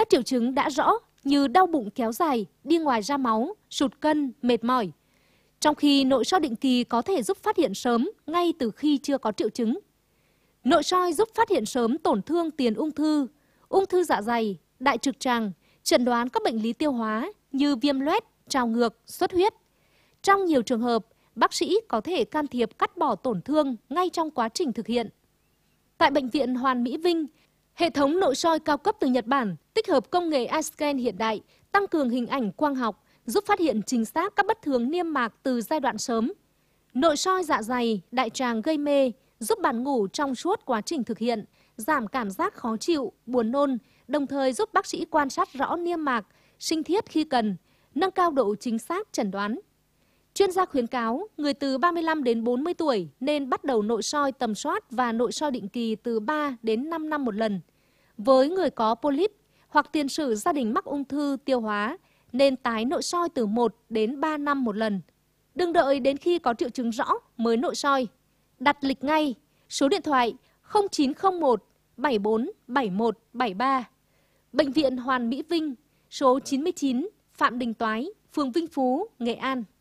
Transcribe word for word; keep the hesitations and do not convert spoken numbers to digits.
triệu chứng đã rõ như đau bụng kéo dài, đi ngoài ra máu, sụt cân, mệt mỏi. Trong khi nội soi định kỳ có thể giúp phát hiện sớm ngay từ khi chưa có triệu chứng. Nội soi giúp phát hiện sớm tổn thương tiền ung thư, ung thư dạ dày, đại trực tràng, chẩn đoán các bệnh lý tiêu hóa như viêm loét, trào ngược, xuất huyết. Trong nhiều trường hợp, bác sĩ có thể can thiệp cắt bỏ tổn thương ngay trong quá trình thực hiện. Tại Bệnh viện Hoàn Mỹ Vinh, hệ thống nội soi cao cấp từ Nhật Bản tích hợp công nghệ iScan hiện đại, tăng cường hình ảnh quang học, giúp phát hiện chính xác các bất thường niêm mạc từ giai đoạn sớm. Nội soi dạ dày, đại tràng gây mê, giúp bạn ngủ trong suốt quá trình thực hiện, giảm cảm giác khó chịu, buồn nôn, đồng thời giúp bác sĩ quan sát rõ niêm mạc, sinh thiết khi cần, nâng cao độ chính xác chẩn đoán. Chuyên gia khuyến cáo người từ ba mươi lăm đến bốn mươi tuổi nên bắt đầu nội soi tầm soát và nội soi định kỳ từ ba đến năm năm một lần. Với người có polyp hoặc tiền sử gia đình mắc ung thư tiêu hóa nên tái nội soi từ một đến ba năm một lần. Đừng đợi đến khi có triệu chứng rõ mới nội soi. Đặt lịch ngay, số điện thoại không chín không một bảy bốn bảy một bảy ba. Bệnh viện Hoàn Mỹ Vinh, số chín mươi chín Phạm Đình Toái, phường Vinh Phú, Nghệ An.